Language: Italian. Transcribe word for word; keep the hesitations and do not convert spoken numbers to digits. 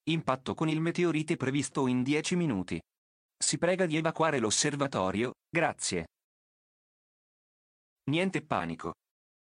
Impatto con il meteorite previsto in dieci minuti. Si prega di evacuare l'osservatorio, grazie. Niente panico.